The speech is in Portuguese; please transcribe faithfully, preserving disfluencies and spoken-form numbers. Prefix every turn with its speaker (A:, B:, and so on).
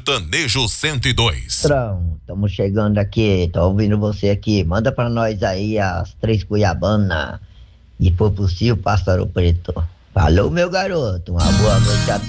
A: Sertanejo cento e dois.
B: Trão, estamos chegando aqui, tô ouvindo você aqui. Manda pra nós aí as três Cuiabana e, por possível, Pássaro Preto. Falou, meu garoto. Uma boa noite a todos.